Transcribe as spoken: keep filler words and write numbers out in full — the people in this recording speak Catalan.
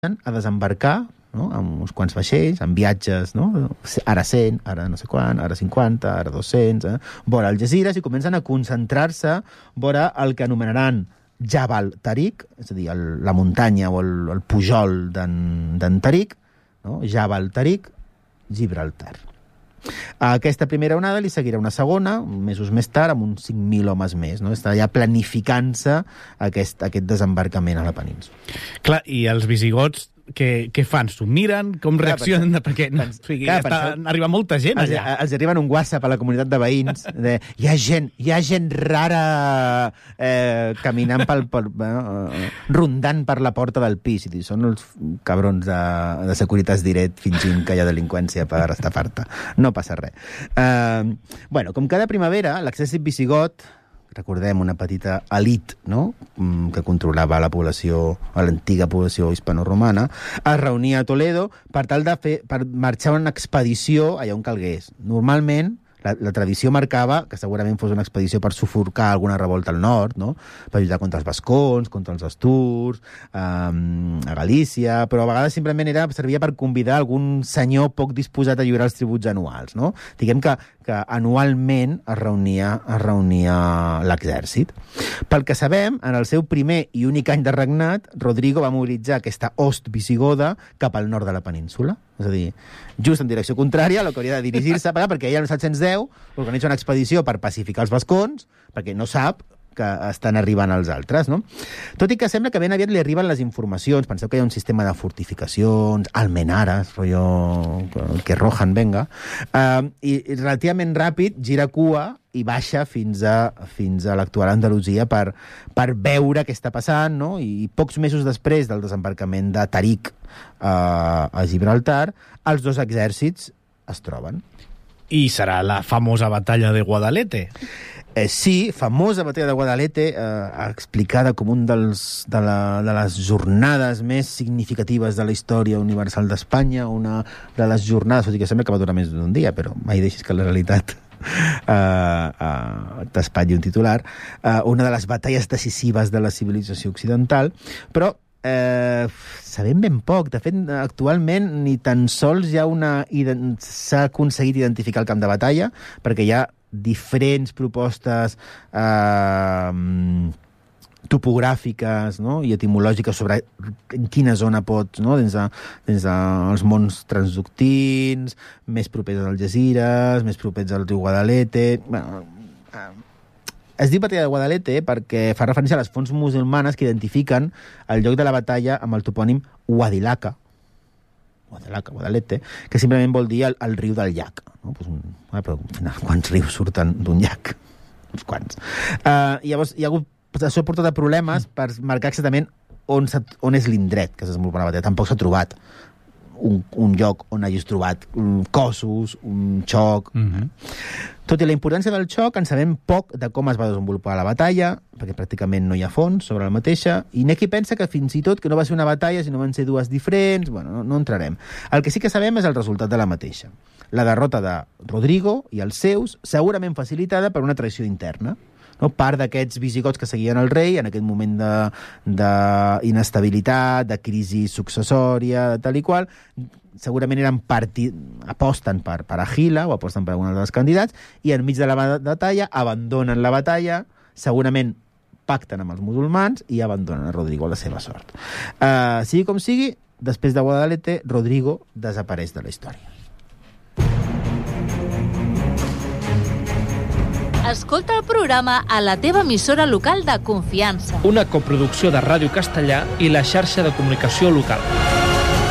a desembarcar, no?, amb uns quants vaixells, amb viatges, no?, ara cent, ara no sé quant, ara cinquanta, ara dos-cents, eh? vora Algesires, i comencen a concentrar-se vora el que anomenaran Jabal Tariq, és a dir, el, la muntanya o el, el pujol d'en Tariq, no? Jabal Tariq, Gibraltar. A aquesta primera onada li seguirà una segona, mesos més tard, amb uns cinc mil homes més. No? Està ja planificant-se aquest, aquest desembarcament a la península. Clar, i els visigots què, què fan? S'ho miren? Com clar, reaccionen? Penseu, perquè no, pens, o sigui, clar, està, penseu, arriba molta gent els, allà. Els arriben un WhatsApp a la comunitat de veïns de, hi ha gent, hi ha gent rara eh, caminant pel, pel, eh, rondant per la porta del pis. I són els cabrons de, de Securitas Direct fingint que hi ha delinqüència per estafar-te. No passa res. Eh, bueno, com cada primavera, l'exèrcit visigot, recordem, una petita elit, no?, que controlava la població, l'antiga població hispano-romana, es reunia a Toledo per tal de fer, per marxar una expedició allà on calgués. Normalment, la, la tradició marcava que segurament fos una expedició per sufocar alguna revolta al nord, no?, per lluitar contra els vascons, contra els asturs, um, a Galícia, però a vegades simplement era, servia per convidar algun senyor poc disposat a lliurar els tributs anuals, no? Diguem que, que anualment es reunia, es reunia l'exèrcit. Pel que sabem, en el seu primer i únic any de regnat, Rodrigo va mobilitzar aquesta host visigoda cap al nord de la península. És a dir, just en direcció contrària a la que hauria de dirigir-se, perquè ell, el set-cents deu, organitza una expedició per pacificar els vascons, perquè no sap que estan arribant els altres, no? Tot i que sembla que ben aviat li arriben les informacions. Penseu que hi ha un sistema de fortificacions, almenares, rotllo que rojan, venga, uh, i, i relativament ràpid gira cua i baixa fins a, fins a l'actual Andalusia per, per veure què està passant, no? I pocs mesos després del desembarcament de Tariq uh, a Gibraltar, els dos exèrcits es troben. I serà la famosa batalla de Guadalete. Eh, sí, famosa batalla de Guadalete, eh, explicada com un dels, de, la, de les jornades més significatives de la història universal d'Espanya, una de les jornades, tot i que sembla que va durar més d'un dia, però mai deixis que la realitat eh, eh, t'espatlli un titular, eh, una de les batalles decisives de la civilització occidental, però Eh, sabem ben poc. De fet, actualment ni tan sols hi ha una s'ha aconseguit identificar el camp de batalla, perquè hi ha diferents propostes eh, topogràfiques, no?, i etimològiques sobre en quina zona pots, no?, dins, de, dins dels mons transductins, més propers als Algesires, més propers al riu Guadalete. Bueno, eh, es diu batalla de Guadalete perquè fa referència a les fonts musulmanes que identifiquen el lloc de la batalla amb el topònim Guadilaca, Guadalaca, Guadalete, que simplement vol dir el, el riu del llac. No? Pues un, ah, però, quants rius surten d'un llac? Uns quants. Uh, llavors, hi ha hagut, això porta de problemes per marcar exactament on, on és l'indret que s'ha desenvolupat la batalla. Tampoc s'ha trobat un, un lloc on hagis trobat um, cossos, un xoc... Mm-hmm. Tot i la importància del xoc, en sabem poc de com es va desenvolupar la batalla, perquè pràcticament no hi ha fons sobre la mateixa, i n'hi ha qui pensa que fins i tot que no va ser una batalla, sinó van ser dues diferents, bueno, no, no entrarem. El que sí que sabem és el resultat de la mateixa. La derrota de Rodrigo i els seus, segurament facilitada per una traïció interna. No? Part d'aquests visigots que seguien el rei en aquest moment d'inestabilitat, de, de crisi successòria, tal i qual, segurament eren partit, aposten per, per Àguila o aposten per algun dels candidats i enmig de la batalla abandonen la batalla, segurament pacten amb els musulmans i abandonen a Rodrigo a la seva sort. Uh, sigui com sigui, després de Guadalete, Rodrigo desapareix de la història. Escolta el programa a la teva emissora local de confiança. Una coproducció de Ràdio Castellà i la xarxa de comunicació local.